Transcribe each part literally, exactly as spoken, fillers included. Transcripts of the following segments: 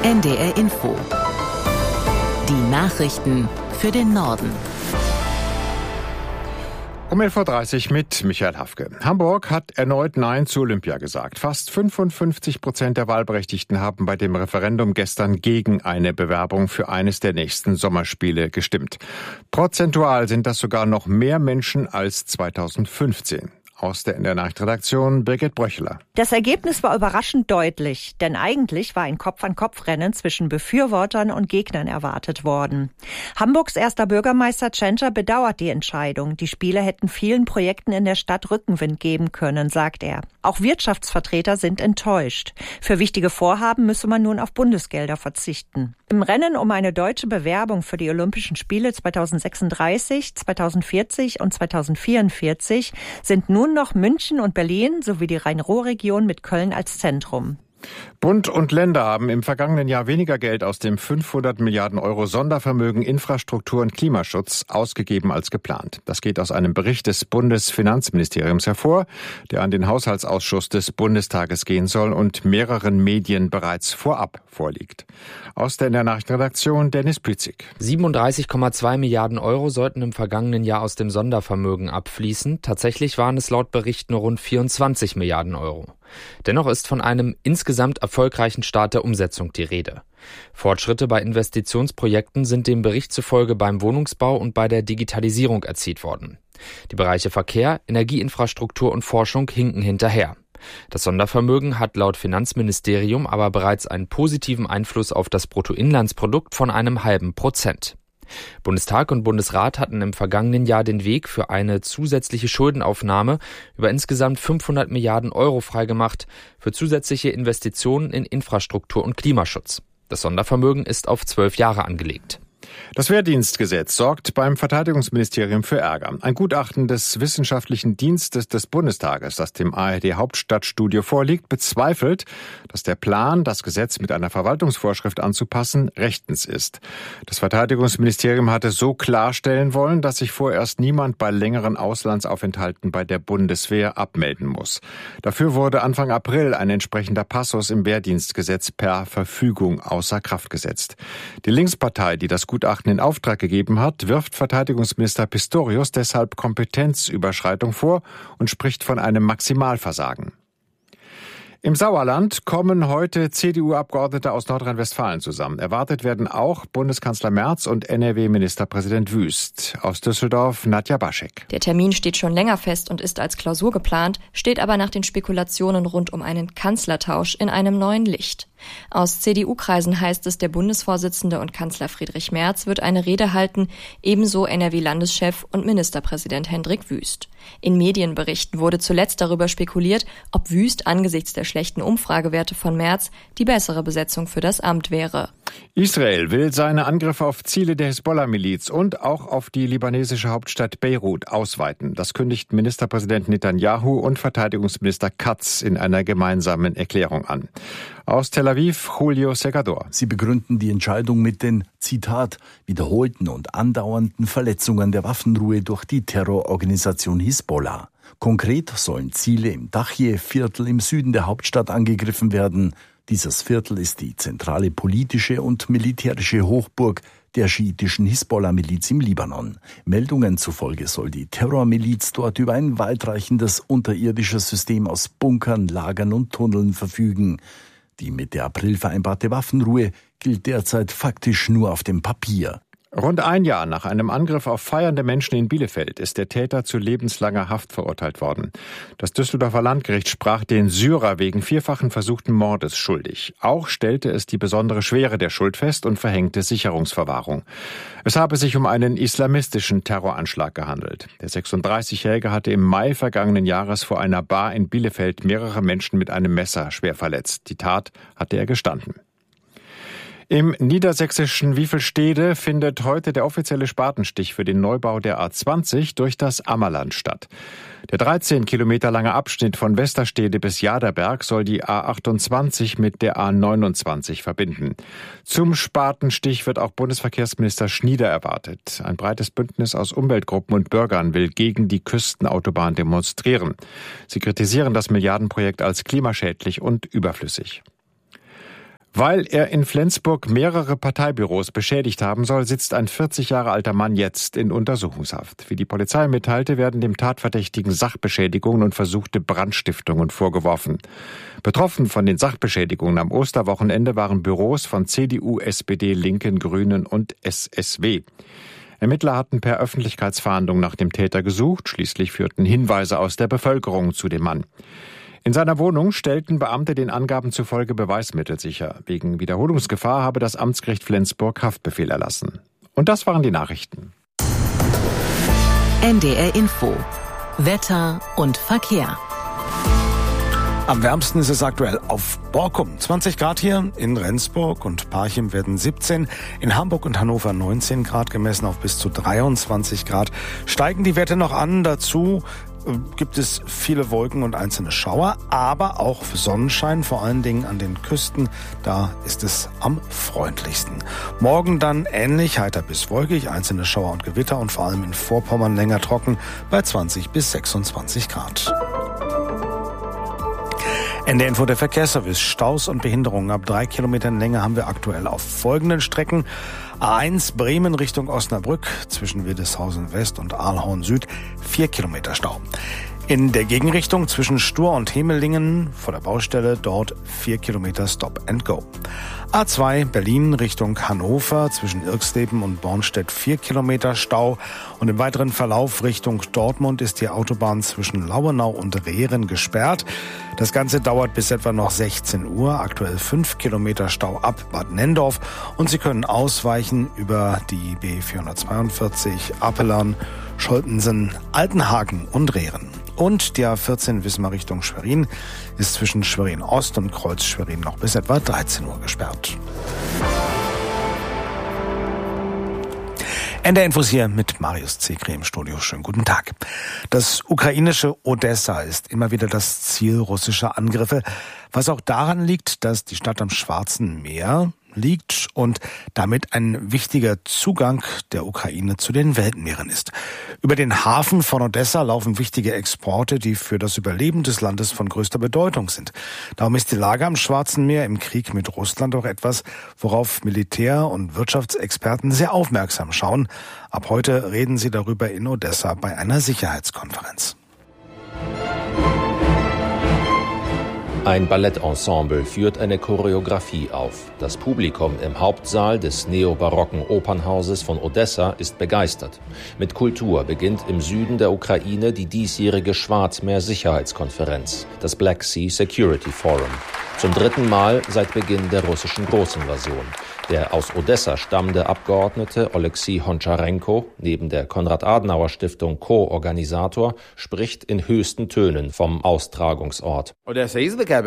N D R Info. Die Nachrichten für den Norden. Um elf Uhr dreißig mit Michael Hafke. Hamburg hat erneut Nein zu Olympia gesagt. Fast fünfundfünfzig Prozent der Wahlberechtigten haben bei dem Referendum gestern gegen eine Bewerbung für eines der nächsten Sommerspiele gestimmt. Prozentual sind das sogar noch mehr Menschen als zweitausendfünfzehn. Aus der N D R-Nachrichtenredaktion Birgit Bröcheler. Das Ergebnis war überraschend deutlich, denn eigentlich war ein Kopf-an-Kopf-Rennen zwischen Befürwortern und Gegnern erwartet worden. Hamburgs erster Bürgermeister Tschentscher bedauert die Entscheidung. Die Spiele hätten vielen Projekten in der Stadt Rückenwind geben können, sagt er. Auch Wirtschaftsvertreter sind enttäuscht. Für wichtige Vorhaben müsse man nun auf Bundesgelder verzichten. Im Rennen um eine deutsche Bewerbung für die Olympischen Spiele zweitausendsechsunddreißig, zweitausendvierzig und zweitausendvierundvierzig sind nun noch München und Berlin sowie die Rhein-Ruhr-Region mit Köln als Zentrum. Bund und Länder haben im vergangenen Jahr weniger Geld aus dem fünfhundert Milliarden Euro Sondervermögen Infrastruktur und Klimaschutz ausgegeben als geplant. Das geht aus einem Bericht des Bundesfinanzministeriums hervor, der an den Haushaltsausschuss des Bundestages gehen soll und mehreren Medien bereits vorab vorliegt. Aus der N D R-Nachrichtenredaktion Dennis Pützig. siebenunddreißig Komma zwei Milliarden Euro sollten im vergangenen Jahr aus dem Sondervermögen abfließen. Tatsächlich waren es laut Bericht nur rund vierundzwanzig Milliarden Euro. Dennoch ist von einem insgesamt erfolgreichen Start der Umsetzung die Rede. Fortschritte bei Investitionsprojekten sind dem Bericht zufolge beim Wohnungsbau und bei der Digitalisierung erzielt worden. Die Bereiche Verkehr, Energieinfrastruktur und Forschung hinken hinterher. Das Sondervermögen hat laut Finanzministerium aber bereits einen positiven Einfluss auf das Bruttoinlandsprodukt von einem halben Prozent. Bundestag und Bundesrat hatten im vergangenen Jahr den Weg für eine zusätzliche Schuldenaufnahme über insgesamt fünfhundert Milliarden Euro freigemacht für zusätzliche Investitionen in Infrastruktur und Klimaschutz. Das Sondervermögen ist auf zwölf Jahre angelegt. Das Wehrdienstgesetz sorgt beim Verteidigungsministerium für Ärger. Ein Gutachten des Wissenschaftlichen Dienstes des Bundestages, das dem A R D-Hauptstadtstudio vorliegt, bezweifelt, dass der Plan, das Gesetz mit einer Verwaltungsvorschrift anzupassen, rechtens ist. Das Verteidigungsministerium hatte so klarstellen wollen, dass sich vorerst niemand bei längeren Auslandsaufenthalten bei der Bundeswehr abmelden muss. Dafür wurde Anfang April ein entsprechender Passus im Wehrdienstgesetz per Verfügung außer Kraft gesetzt. Die Linkspartei, die das Gutachten in Auftrag gegeben hat, wirft Verteidigungsminister Pistorius deshalb Kompetenzüberschreitung vor und spricht von einem Maximalversagen. Im Sauerland kommen heute C D U-Abgeordnete aus Nordrhein-Westfalen zusammen. Erwartet werden auch Bundeskanzler Merz und N R W-Ministerpräsident Wüst. Aus Düsseldorf Nadja Baschek. Der Termin steht schon länger fest und ist als Klausur geplant, steht aber nach den Spekulationen rund um einen Kanzlertausch in einem neuen Licht. Aus C D U-Kreisen heißt es, der Bundesvorsitzende und Kanzler Friedrich Merz wird eine Rede halten, ebenso N R W-Landeschef und Ministerpräsident Hendrik Wüst. In Medienberichten wurde zuletzt darüber spekuliert, ob Wüst angesichts der schlechten Umfragewerte von Merz die bessere Besetzung für das Amt wäre. Israel will seine Angriffe auf Ziele der Hisbollah-Miliz und auch auf die libanesische Hauptstadt Beirut ausweiten. Das kündigt Ministerpräsident Netanyahu und Verteidigungsminister Katz in einer gemeinsamen Erklärung an. Aus Tel Aviv, Julio Segador. Sie begründen die Entscheidung mit den, Zitat, wiederholten und andauernden Verletzungen der Waffenruhe durch die Terrororganisation Hisbollah. Konkret sollen Ziele im Dachje-Viertel im Süden der Hauptstadt angegriffen werden. Dieses Viertel ist die zentrale politische und militärische Hochburg der schiitischen Hisbollah-Miliz im Libanon. Meldungen zufolge soll die Terrormiliz dort über ein weitreichendes unterirdisches System aus Bunkern, Lagern und Tunneln verfügen. Die mit der April vereinbarte Waffenruhe gilt derzeit faktisch nur auf dem Papier. Rund ein Jahr nach einem Angriff auf feiernde Menschen in Bielefeld ist der Täter zu lebenslanger Haft verurteilt worden. Das Düsseldorfer Landgericht sprach den Syrer wegen vierfachen versuchten Mordes schuldig. Auch stellte es die besondere Schwere der Schuld fest und verhängte Sicherungsverwahrung. Es habe sich um einen islamistischen Terroranschlag gehandelt. Der sechsunddreißigjährige hatte im Mai vergangenen Jahres vor einer Bar in Bielefeld mehrere Menschen mit einem Messer schwer verletzt. Die Tat hatte er gestanden. Im niedersächsischen Wiefelstede findet heute der offizielle Spatenstich für den Neubau der A zwanzig durch das Ammerland statt. Der dreizehn Kilometer lange Abschnitt von Westerstede bis Jaderberg soll die A achtundzwanzig mit der A neunundzwanzig verbinden. Zum Spatenstich wird auch Bundesverkehrsminister Schnieder erwartet. Ein breites Bündnis aus Umweltgruppen und Bürgern will gegen die Küstenautobahn demonstrieren. Sie kritisieren das Milliardenprojekt als klimaschädlich und überflüssig. Weil er in Flensburg mehrere Parteibüros beschädigt haben soll, sitzt ein vierzig Jahre alter Mann jetzt in Untersuchungshaft. Wie die Polizei mitteilte, werden dem Tatverdächtigen Sachbeschädigungen und versuchte Brandstiftungen vorgeworfen. Betroffen von den Sachbeschädigungen am Osterwochenende waren Büros von C D U, S P D, Linken, Grünen und S S W. Ermittler hatten per Öffentlichkeitsfahndung nach dem Täter gesucht. Schließlich führten Hinweise aus der Bevölkerung zu dem Mann. In seiner Wohnung stellten Beamte den Angaben zufolge Beweismittel sicher. Wegen Wiederholungsgefahr habe das Amtsgericht Flensburg Haftbefehl erlassen. Und das waren die Nachrichten. N D R Info. Wetter und Verkehr. Am wärmsten ist es aktuell auf Borkum. zwanzig Grad hier, in Rendsburg und Parchim werden siebzehn, in Hamburg und Hannover neunzehn Grad gemessen auf bis zu dreiundzwanzig Grad. Steigen die Werte noch an, dazu gibt es viele Wolken und einzelne Schauer, aber auch Sonnenschein, vor allen Dingen an den Küsten. Da ist es am freundlichsten. Morgen dann ähnlich, heiter bis wolkig, einzelne Schauer und Gewitter und vor allem in Vorpommern länger trocken bei zwanzig bis sechsundzwanzig Grad. N D R Info, der Verkehrsservice. Staus und Behinderungen ab drei Kilometern Länge haben wir aktuell auf folgenden Strecken. A eins Bremen Richtung Osnabrück zwischen Wildeshausen West und Aalhorn Süd, vier Kilometer Stau. In der Gegenrichtung zwischen Stur und Hemelingen vor der Baustelle dort vier Kilometer Stop and Go. A zwei Berlin Richtung Hannover zwischen Irxleben und Bornstedt vier Kilometer Stau. Und im weiteren Verlauf Richtung Dortmund ist die Autobahn zwischen Lauenau und Rehren gesperrt. Das Ganze dauert bis etwa noch sechzehn Uhr. Aktuell fünf Kilometer Stau ab Bad Nendorf. Und Sie können ausweichen über die B vierhundertzweiundvierzig Appelern, Scholtensen, Altenhagen und Rehren. Und die A vierzehn Wismar Richtung Schwerin ist zwischen Schwerin Ost und Kreuz Schwerin noch bis etwa dreizehn Uhr gesperrt. N D R Infos hier mit Marius Zekri im Studio. Schönen guten Tag. Das ukrainische Odessa ist immer wieder das Ziel russischer Angriffe, was auch daran liegt, dass die Stadt am Schwarzen Meer liegt und damit ein wichtiger Zugang der Ukraine zu den Weltmeeren ist. Über den Hafen von Odessa laufen wichtige Exporte, die für das Überleben des Landes von größter Bedeutung sind. Darum ist die Lage am Schwarzen Meer im Krieg mit Russland auch etwas, worauf Militär- und Wirtschaftsexperten sehr aufmerksam schauen. Ab heute reden sie darüber in Odessa bei einer Sicherheitskonferenz. Ein Ballettensemble führt eine Choreografie auf. Das Publikum im Hauptsaal des neobarocken Opernhauses von Odessa ist begeistert. Mit Kultur beginnt im Süden der Ukraine die diesjährige Schwarzmeer-Sicherheitskonferenz, das Black Sea Security Forum. Zum dritten Mal seit Beginn der russischen Großinvasion. Der aus Odessa stammende Abgeordnete Oleksiy Honcharenko, neben der Konrad-Adenauer-Stiftung Co-Organisator, spricht in höchsten Tönen vom Austragungsort. Odessa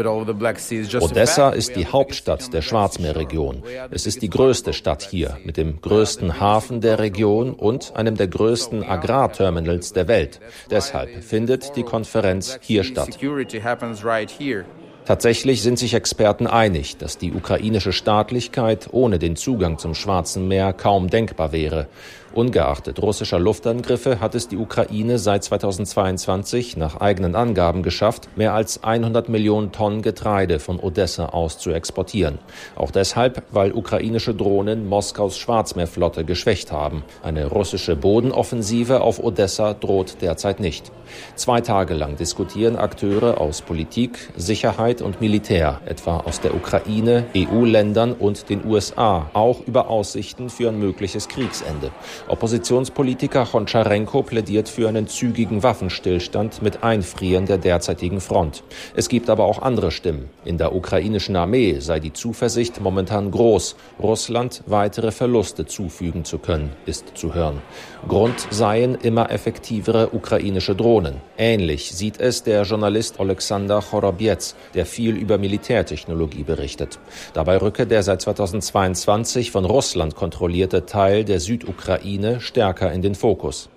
ist die Hauptstadt der Schwarzmeerregion. Es ist die größte Stadt hier, mit dem größten Hafen der Region und einem der größten Agrarterminals der Welt. Deshalb findet die Konferenz hier statt. Tatsächlich sind sich Experten einig, dass die ukrainische Staatlichkeit ohne den Zugang zum Schwarzen Meer kaum denkbar wäre. Ungeachtet russischer Luftangriffe hat es die Ukraine seit zweitausendzweiundzwanzig nach eigenen Angaben geschafft, mehr als hundert Millionen Tonnen Getreide von Odessa aus zu exportieren. Auch deshalb, weil ukrainische Drohnen Moskaus Schwarzmeerflotte geschwächt haben. Eine russische Bodenoffensive auf Odessa droht derzeit nicht. Zwei Tage lang diskutieren Akteure aus Politik, Sicherheit und Militär, etwa aus der Ukraine, E U-Ländern und den U S A, auch über Aussichten für ein mögliches Kriegsende. Oppositionspolitiker Honcharenko plädiert für einen zügigen Waffenstillstand mit Einfrieren der derzeitigen Front. Es gibt aber auch andere Stimmen. In der ukrainischen Armee sei die Zuversicht momentan groß, Russland weitere Verluste zufügen zu können, ist zu hören. Grund seien immer effektivere ukrainische Drohnen. Ähnlich sieht es der Journalist Oleksandr Chorobiec, der viel über Militärtechnologie berichtet. Dabei rücke der seit zweitausendzweiundzwanzig von Russland kontrollierte Teil der Südukraine stärker in den Fokus.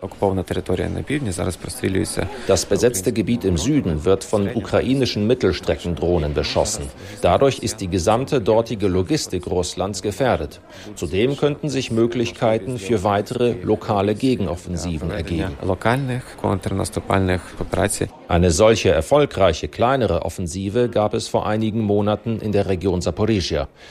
Das besetzte Gebiet im Süden wird von ukrainischen Mittelstreckendrohnen beschossen. Dadurch ist die gesamte dortige Logistik Russlands gefährdet. Zudem könnten sich Möglichkeiten für weitere lokale Gegenoffensiven ergeben. Eine solche erfolgreiche kleinere Offensive gab es vor einigen Monaten in der Region Saporischschja.